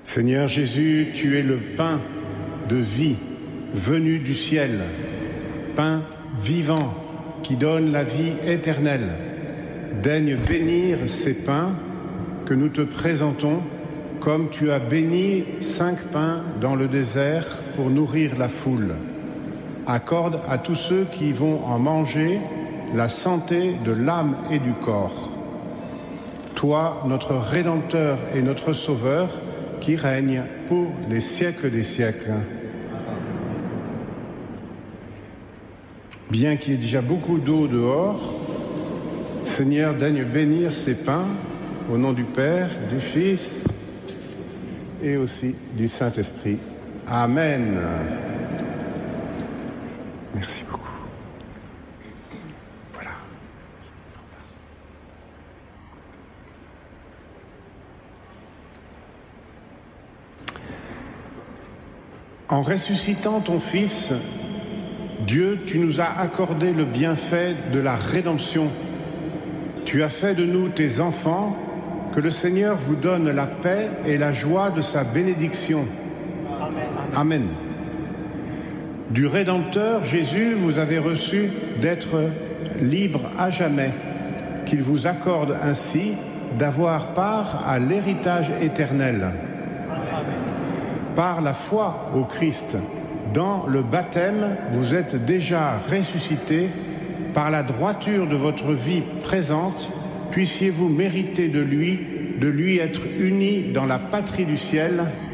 Seigneur Jésus, tu es le pain de vie venu du ciel, pain vivant qui donne la vie éternelle. Daigne bénir ces pains que nous te présentons, comme tu as béni 5 pains dans le désert pour nourrir la foule. Accorde à tous ceux qui vont en manger la santé de l'âme et du corps. Toi, notre Rédempteur et notre Sauveur, qui règne pour les siècles des siècles. Bien qu'il y ait déjà beaucoup d'eau dehors, Seigneur, daigne bénir ces pains au nom du Père, du Fils et aussi du Saint-Esprit. Amen. Merci beaucoup. Voilà. En ressuscitant ton Fils, Dieu, tu nous as accordé le bienfait de la rédemption. Tu as fait de nous tes enfants, que le Seigneur vous donne la paix et la joie de sa bénédiction. Amen. Amen. Du Rédempteur, Jésus, vous avez reçu d'être libre à jamais, qu'il vous accorde ainsi d'avoir part à l'héritage éternel. Amen. Par la foi au Christ, dans le baptême, vous êtes déjà ressuscités. Par la droiture de votre vie présente, puissiez-vous mériter de lui être unis dans la patrie du ciel